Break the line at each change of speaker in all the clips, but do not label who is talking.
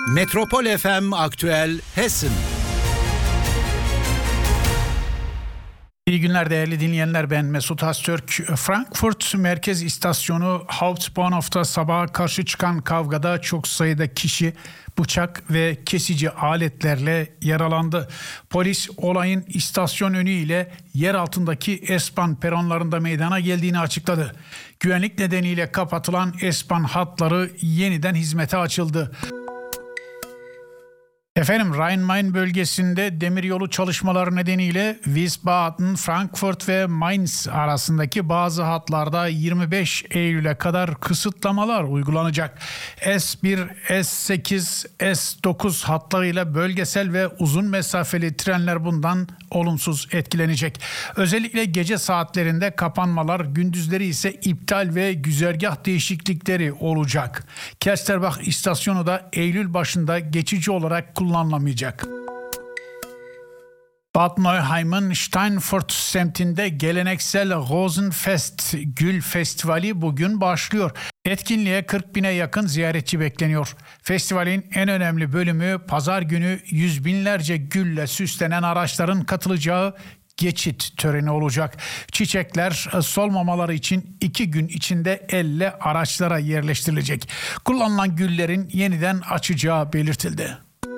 Metropol FM Aktüel Hessen.
İyi günler değerli dinleyenler, ben Mesut Öztürk. Frankfurt Merkez İstasyonu Hauptbahnhof'ta sabaha karşı çıkan kavgada çok sayıda kişi bıçak ve kesici aletlerle yaralandı. Polis olayın istasyon önü ile yer altındaki S-Bahn peronlarında meydana geldiğini açıkladı. Güvenlik nedeniyle kapatılan S-Bahn hatları yeniden hizmete açıldı. Rhein-Main bölgesinde demiryolu çalışmaları nedeniyle Wiesbaden, Frankfurt ve Mainz arasındaki bazı hatlarda 25 Eylül'e kadar kısıtlamalar uygulanacak. S1, S8, S9 hatlarıyla bölgesel ve uzun mesafeli trenler bundan olumsuz etkilenecek. Özellikle gece saatlerinde kapanmalar, gündüzleri ise iptal ve güzergah değişiklikleri olacak. Kelsterbach istasyonu da Eylül başında geçici olarak kullanılamayacak. Bad Nauheim'ın Steinfurt semtinde geleneksel Rosenfest Gül Festivali bugün başlıyor. Etkinliğe 40 bine yakın ziyaretçi bekleniyor. Festivalin en önemli bölümü pazar günü yüz binlerce gülle süslenen araçların katılacağı geçit töreni olacak. Çiçekler solmamaları için 2 gün içinde elle araçlara yerleştirilecek. Kullanılan güllerin yeniden açacağı belirtildi.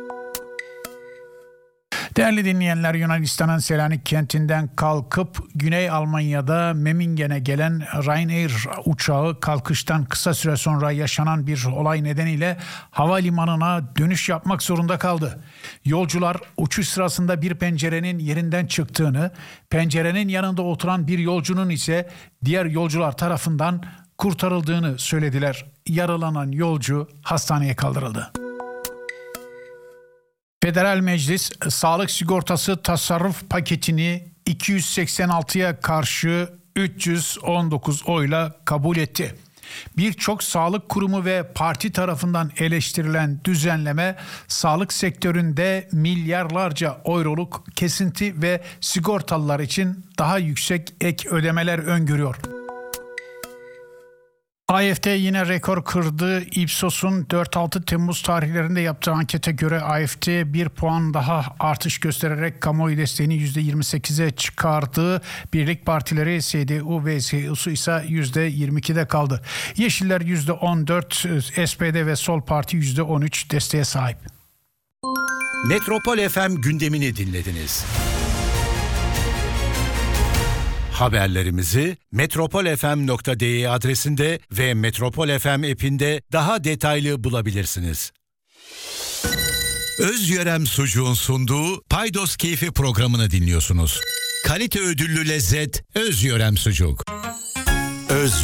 Değerli dinleyenler, Yunanistan'ın Selanik kentinden kalkıp Güney Almanya'da Memmingen'e gelen Ryanair uçağı kalkıştan kısa süre sonra yaşanan bir olay nedeniyle havalimanına dönüş yapmak zorunda kaldı. Yolcular uçuş sırasında bir pencerenin yerinden çıktığını, pencerenin yanında oturan bir yolcunun ise diğer yolcular tarafından kurtarıldığını söylediler. Yaralanan yolcu hastaneye kaldırıldı. Federal Meclis sağlık sigortası tasarruf paketini 286'ya karşı 319 oyla kabul etti. Birçok sağlık kurumu ve parti tarafından eleştirilen düzenleme sağlık sektöründe milyarlarca euroluk kesinti ve sigortalılar için daha yüksek ek ödemeler öngörüyor. AfD yine rekor kırdı. Ipsos'un 4-6 Temmuz tarihlerinde yaptığı ankete göre AfD 1 puan daha artış göstererek kamuoyu desteğini %28'e çıkardı. Birlik partileri CDU ve CSU ise %22'de kaldı. Yeşiller %14, SPD ve Sol Parti %13 desteğe sahip.
Metropol FM gündemini dinlediniz. Haberlerimizi metropolfm.de adresinde ve Metropol FM app'inde daha detaylı bulabilirsiniz. Özyörem Sucuğun sunduğu Paydos Keyfi programını dinliyorsunuz. Kalite ödüllü lezzet Özyörem Sucuk.